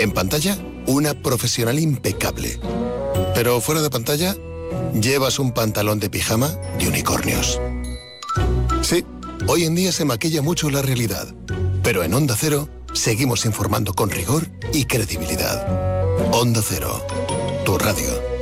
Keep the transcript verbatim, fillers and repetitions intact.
En pantalla, una profesional impecable. Pero fuera de pantalla, llevas un pantalón de pijama de unicornios. Sí, hoy en día se maquilla mucho la realidad. Pero en Onda Cero, seguimos informando con rigor y credibilidad. Onda Cero, tu radio.